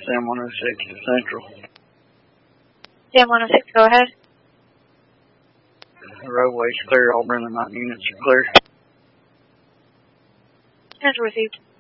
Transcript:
Sam 106 to Central. Sam 106, go ahead. The roadway's clear. All Brenda Mountain units are clear. Answer received.